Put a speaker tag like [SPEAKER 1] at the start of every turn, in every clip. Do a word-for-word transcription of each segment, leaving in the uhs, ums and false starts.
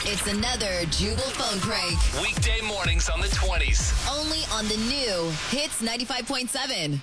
[SPEAKER 1] It's another Jubal phone prank.
[SPEAKER 2] Weekday mornings on the twenties.
[SPEAKER 1] Only on the new Hits ninety-five point seven.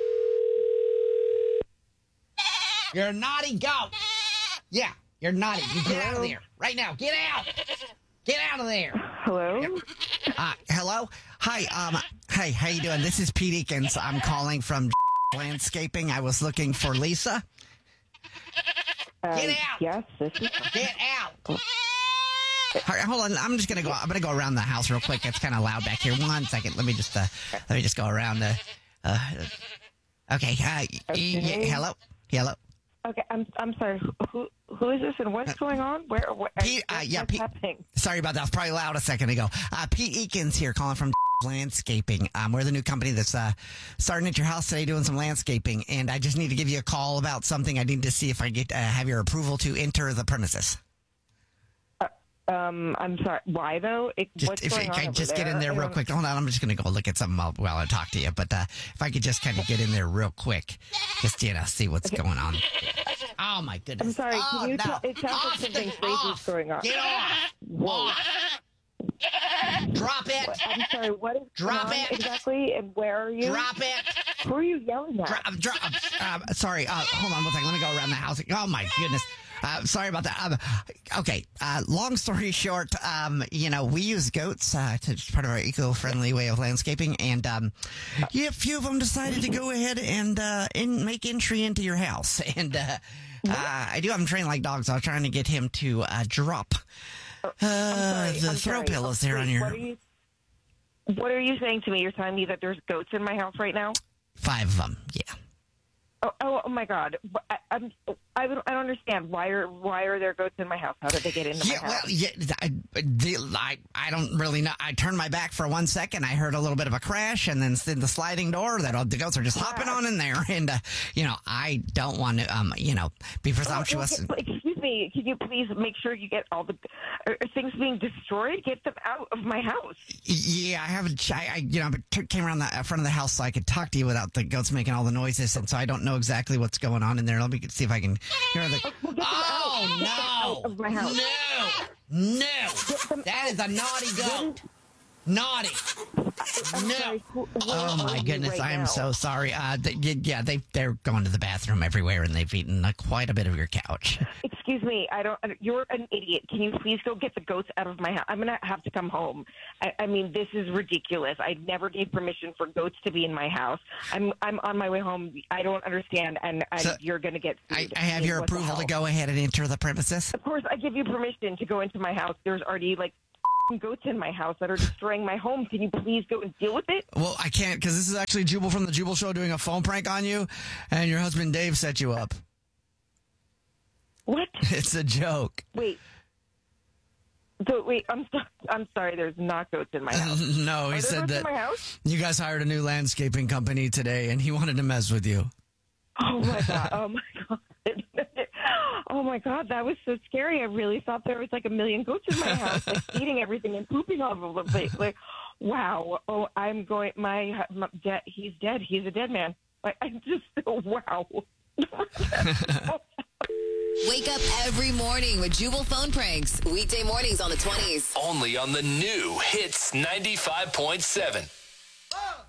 [SPEAKER 3] You're a naughty goat. Yeah, you're naughty. You get out of there right now. Get out. Get out of there.
[SPEAKER 4] Hello?
[SPEAKER 3] Uh, hello? Hi, um, hey, how you doing? This is Pete Eakins. I'm calling from Landscaping. I was looking for Lisa.
[SPEAKER 4] Uh,
[SPEAKER 3] Get out.
[SPEAKER 4] Yes, this is...
[SPEAKER 3] Get out. All right, hold on. I'm just gonna go. I'm gonna go around the house real quick. It's kind of loud back here. One second. Let me just. Uh, let me just go around the. Uh, okay. Uh,
[SPEAKER 4] Okay.
[SPEAKER 3] y- hello. Hello.
[SPEAKER 4] Okay, I'm I'm sorry. Who who, who is this and what's going on? Where? where
[SPEAKER 3] Pete, uh,
[SPEAKER 4] what's
[SPEAKER 3] yeah, Pete.
[SPEAKER 4] happening?
[SPEAKER 3] Sorry about that. I was probably loud a second ago. Uh, Pete Eakins here, calling from Landscaping. Um, we're the new company that's uh, starting at your house today, doing some landscaping, and I just need to give you a call about something. I need to see if I get uh, have your approval to enter the premises.
[SPEAKER 4] Um, I'm sorry. Why though? It,
[SPEAKER 3] Just,
[SPEAKER 4] what's
[SPEAKER 3] if
[SPEAKER 4] going
[SPEAKER 3] you
[SPEAKER 4] on
[SPEAKER 3] can
[SPEAKER 4] over
[SPEAKER 3] just get in there
[SPEAKER 4] I
[SPEAKER 3] real
[SPEAKER 4] don't-
[SPEAKER 3] quick. Hold on, I'm just going to go look at something while, while I talk to you. But uh, if I could just kind of get in there real quick, just you know, see what's going on. Oh my goodness!
[SPEAKER 4] I'm sorry.
[SPEAKER 3] Oh,
[SPEAKER 4] Can you
[SPEAKER 3] no.
[SPEAKER 4] tell? It sounds like
[SPEAKER 3] Off,
[SPEAKER 4] something
[SPEAKER 3] get
[SPEAKER 4] crazy
[SPEAKER 3] off.
[SPEAKER 4] is going on.
[SPEAKER 3] Get off!
[SPEAKER 4] Whoa.
[SPEAKER 3] Off. Drop it!
[SPEAKER 4] I'm sorry. What is
[SPEAKER 3] Drop
[SPEAKER 4] going on
[SPEAKER 3] it.
[SPEAKER 4] exactly? And where are you?
[SPEAKER 3] Drop it!
[SPEAKER 4] Who are you yelling at?
[SPEAKER 3] Drop! Drop! Uh, sorry. Uh, hold on one second. Let me go around the house. Oh my goodness. Uh, sorry about that. Um, okay. Uh, long story short, um, you know, we use goats uh, to it's part of our eco-friendly way of landscaping, and um, yeah, a few of them decided to go ahead and uh, in, make entry into your house. And uh, uh, I do have him trained like dogs. So I was trying to get him to uh, drop uh,
[SPEAKER 4] sorry,
[SPEAKER 3] the
[SPEAKER 4] I'm
[SPEAKER 3] throw
[SPEAKER 4] sorry.
[SPEAKER 3] pillows there
[SPEAKER 4] Wait,
[SPEAKER 3] on your
[SPEAKER 4] What are you? What are you saying to me? You're telling me that there's goats in my house right now?
[SPEAKER 3] five of them. Yeah.
[SPEAKER 4] Oh, oh, oh my God! I, I'm, I don't, I don't understand. Why are, why are there goats in my house? How did they get into
[SPEAKER 3] Yeah,
[SPEAKER 4] my house?
[SPEAKER 3] well, yeah, I, the, I, I don't really know. I turned my back for one second. I heard a little bit of a crash, and then in the sliding door that uh, the goats are just hopping on in there. And uh, you know, I don't want to, um, you know, be presumptuous.
[SPEAKER 4] Oh, okay, excuse me. Can you please make sure you get all the are, are things being destroyed? Get them out of my house.
[SPEAKER 3] Yeah, I haven't. I, I you know, but t- came around the front of the house so I could talk to you without the goats making all the noises, and so I don't know exactly what's going on in there. Let me see if I can hear the.
[SPEAKER 4] We'll get them
[SPEAKER 3] Oh
[SPEAKER 4] out. Get them out
[SPEAKER 3] no!
[SPEAKER 4] of my house.
[SPEAKER 3] No! No! That is a naughty goat. Naughty.
[SPEAKER 4] I'm
[SPEAKER 3] No.
[SPEAKER 4] sorry, who- where
[SPEAKER 3] Oh
[SPEAKER 4] are
[SPEAKER 3] my
[SPEAKER 4] you
[SPEAKER 3] goodness,
[SPEAKER 4] right
[SPEAKER 3] I am
[SPEAKER 4] now?
[SPEAKER 3] so sorry. Uh, they, yeah, they they're going to the bathroom everywhere, and they've eaten uh, quite a bit of your couch.
[SPEAKER 4] Excuse me. I don't. You're an idiot. Can you please go get the goats out of my house? I'm gonna have to come home. I, I mean, this is ridiculous. I never gave permission for goats to be in my house. I'm I'm on my way home. I don't understand, and, and
[SPEAKER 3] So,
[SPEAKER 4] you're gonna get.
[SPEAKER 3] I,
[SPEAKER 4] sued.
[SPEAKER 3] I have
[SPEAKER 4] mean,
[SPEAKER 3] your
[SPEAKER 4] what the
[SPEAKER 3] approval to
[SPEAKER 4] hell?
[SPEAKER 3] go ahead and enter the premises.
[SPEAKER 4] Of course, I give you permission to go into my house. There's already like goats in my house that are destroying my home. Can you please go and deal with it?
[SPEAKER 3] Well, I can't because this is actually Jubal from the Jubal Show doing a phone prank on you, and your husband Dave set you up.
[SPEAKER 4] What?
[SPEAKER 3] It's a joke.
[SPEAKER 4] Wait. So wait, I'm so, I'm sorry. There's not goats in my house.
[SPEAKER 3] No, he
[SPEAKER 4] Are there
[SPEAKER 3] said
[SPEAKER 4] goats
[SPEAKER 3] that
[SPEAKER 4] in my house?
[SPEAKER 3] you guys hired a new landscaping company today, and he wanted to mess with you.
[SPEAKER 4] Oh my god! Oh my god! Oh my god! That was so scary. I really thought there was like a million goats in my house, like eating everything and pooping all over the place. Like, wow! Oh, I'm going. My, my dead. He's dead. He's a dead man. Like, I just wow.
[SPEAKER 1] Wake up every morning with Jubal phone pranks. Weekday mornings on the twenties.
[SPEAKER 2] Only on the new Hits ninety-five point seven.